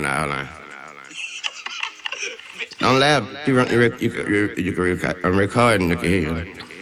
hold on. Don't laugh. You can record. I'm recording. Look at here.